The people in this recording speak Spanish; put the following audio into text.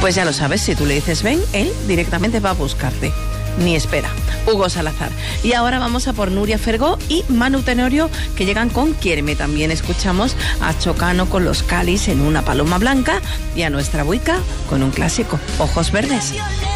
Pues ya lo sabes, si tú le dices ven, él directamente va a buscarte. Ni espera. Hugo Salazar. Y ahora vamos a por Nuria Fergó y Manu Tenorio, que llegan con Quiéreme. También escuchamos a Chocano con Los Cáliz en Una paloma blanca y a nuestra Buica con un clásico, Ojos verdes.